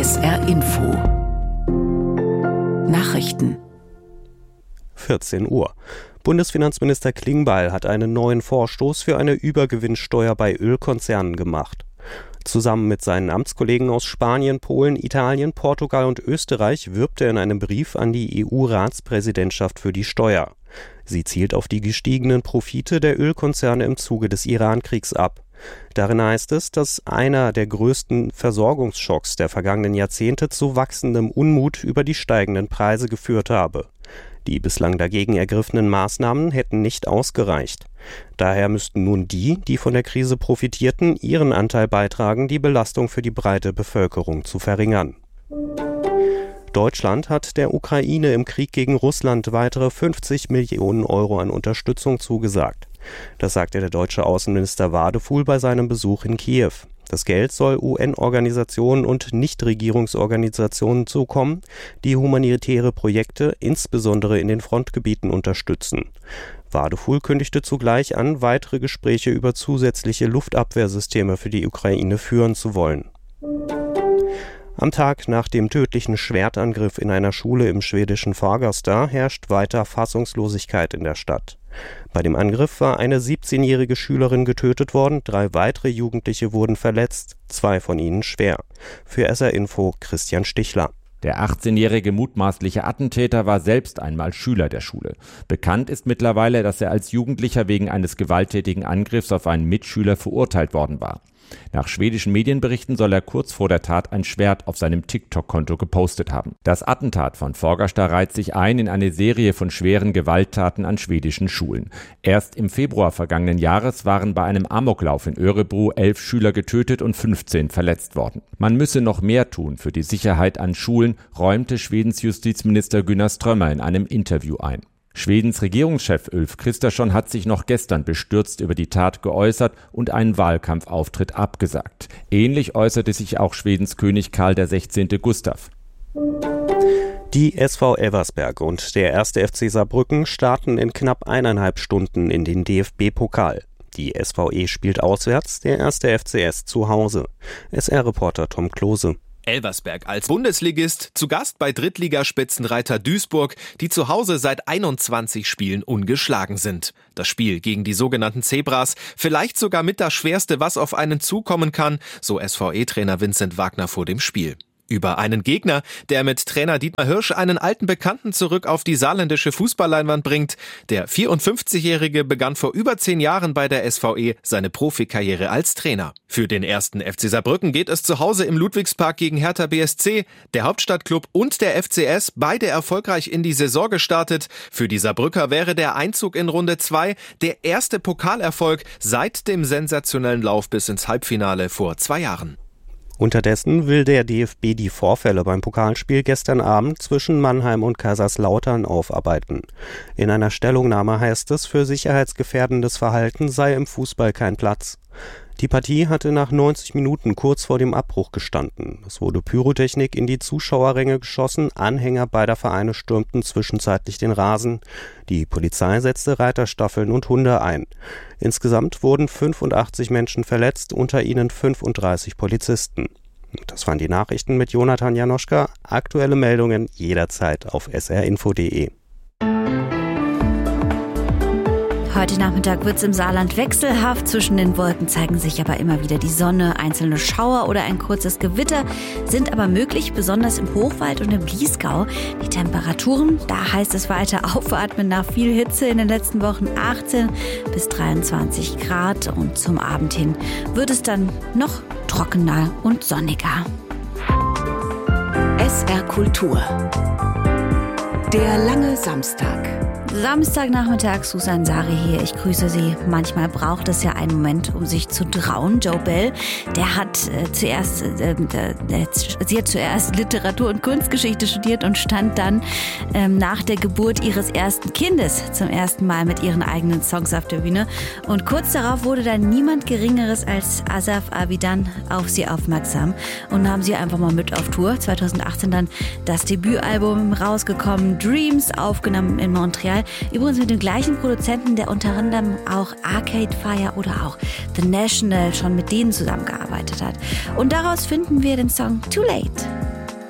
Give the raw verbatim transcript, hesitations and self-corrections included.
S R Info Nachrichten vierzehn Uhr. Bundesfinanzminister Klingbeil hat einen neuen Vorstoß für eine Übergewinnsteuer bei Ölkonzernen gemacht. Zusammen mit seinen Amtskollegen aus Spanien, Polen, Italien, Portugal und Österreich wirbt er in einem Brief an die E U-Ratspräsidentschaft für die Steuer. Sie zielt auf die gestiegenen Profite der Ölkonzerne im Zuge des Iran-Kriegs ab. Darin heißt es, dass einer der größten Versorgungsschocks der vergangenen Jahrzehnte zu wachsendem Unmut über die steigenden Preise geführt habe. Die bislang dagegen ergriffenen Maßnahmen hätten nicht ausgereicht. Daher müssten nun die, die von der Krise profitierten, ihren Anteil beitragen, die Belastung für die breite Bevölkerung zu verringern. Deutschland hat der Ukraine im Krieg gegen Russland weitere fünfzig Millionen Euro an Unterstützung zugesagt. Das sagte der deutsche Außenminister Wadefuhl bei seinem Besuch in Kiew. Das Geld soll U N-Organisationen und Nichtregierungsorganisationen zukommen, die humanitäre Projekte insbesondere in den Frontgebieten unterstützen. Wadefuhl kündigte zugleich an, weitere Gespräche über zusätzliche Luftabwehrsysteme für die Ukraine führen zu wollen. Am Tag nach dem tödlichen Schwertangriff in einer Schule im schwedischen Fagersta herrscht weiter Fassungslosigkeit in der Stadt. Bei dem Angriff war eine siebzehnjährige Schülerin getötet worden, drei weitere Jugendliche wurden verletzt, zwei von ihnen schwer. Für S R Info Christian Stichler. Der achtzehnjährige mutmaßliche Attentäter war selbst einmal Schüler der Schule. Bekannt ist mittlerweile, dass er als Jugendlicher wegen eines gewalttätigen Angriffs auf einen Mitschüler verurteilt worden war. Nach schwedischen Medienberichten soll er kurz vor der Tat ein Schwert auf seinem TikTok-Konto gepostet haben. Das Attentat von Fagersta reiht sich ein in eine Serie von schweren Gewalttaten an schwedischen Schulen. Erst im Februar vergangenen Jahres waren bei einem Amoklauf in Örebro elf Schüler getötet und fünfzehn verletzt worden. Man müsse noch mehr tun für die Sicherheit an Schulen, räumte Schwedens Justizminister Gunnar Strömmer in einem Interview ein. Schwedens Regierungschef Ulf Kristersson hat sich noch gestern bestürzt über die Tat geäußert und einen Wahlkampfauftritt abgesagt. Ähnlich äußerte sich auch Schwedens König Karl der Sechzehnte Gustav. Die S V Elversberg und der erste F C Saarbrücken starten in knapp eineinhalb Stunden in den D F B-Pokal. Die S V E spielt auswärts, der erste F C S zu Hause. S R-Reporter Tom Klose. Elversberg als Bundesligist, zu Gast bei Drittligaspitzenreiter Duisburg, die zu Hause seit einundzwanzig Spielen ungeschlagen sind. Das Spiel gegen die sogenannten Zebras, vielleicht sogar mit das Schwerste, was auf einen zukommen kann, so S V E-Trainer Vincent Wagner vor dem Spiel. Über einen Gegner, der mit Trainer Dietmar Hirsch einen alten Bekannten zurück auf die saarländische Fußballleinwand bringt. Der vierundfünfzigjährige begann vor über zehn Jahren bei der S V E seine Profikarriere als Trainer. Für den ersten F C Saarbrücken geht es zu Hause im Ludwigspark gegen Hertha B S C. Der Hauptstadtklub und der F C S, beide erfolgreich in die Saison gestartet. Für die Saarbrücker wäre der Einzug in Runde zwei der erste Pokalerfolg seit dem sensationellen Lauf bis ins Halbfinale vor zwei Jahren. Unterdessen will der D F B die Vorfälle beim Pokalspiel gestern Abend zwischen Mannheim und Kaiserslautern aufarbeiten. In einer Stellungnahme heißt es, für sicherheitsgefährdendes Verhalten sei im Fußball kein Platz. Die Partie hatte nach neunzig Minuten kurz vor dem Abbruch gestanden. Es wurde Pyrotechnik in die Zuschauerränge geschossen, Anhänger beider Vereine stürmten zwischenzeitlich den Rasen. Die Polizei setzte Reiterstaffeln und Hunde ein. Insgesamt wurden fünfundachtzig Menschen verletzt, unter ihnen fünfunddreißig Polizisten. Das waren die Nachrichten mit Jonathan Janoschka. Aktuelle Meldungen jederzeit auf s r info punkt d e. Heute Nachmittag wird es im Saarland wechselhaft. Zwischen den Wolken zeigen sich aber immer wieder die Sonne. Einzelne Schauer oder ein kurzes Gewitter sind aber möglich, besonders im Hochwald und im Bliesgau. Die Temperaturen, da heißt es weiter aufatmen nach viel Hitze in den letzten Wochen, achtzehn bis dreiundzwanzig Grad. Und zum Abend hin wird es dann noch trockener und sonniger. S R Kultur. Der lange Samstag. Samstagnachmittag, Susan Sari hier, ich grüße Sie. Manchmal braucht es ja einen Moment, um sich zu trauen. Joe Bell, der hat äh, zuerst, äh, äh, sie hat zuerst Literatur- und Kunstgeschichte studiert und stand dann äh, nach der Geburt ihres ersten Kindes zum ersten Mal mit ihren eigenen Songs auf der Bühne. Und kurz darauf wurde dann niemand Geringeres als Asaf Avidan auf sie aufmerksam und nahm sie einfach mal mit auf Tour. zweitausendachtzehn dann das Debütalbum rausgekommen, Dreams, aufgenommen in Montreal. Übrigens mit dem gleichen Produzenten, der unter anderem auch Arcade Fire oder auch The National schon mit denen zusammengearbeitet hat. Und daraus finden wir den Song Too Late.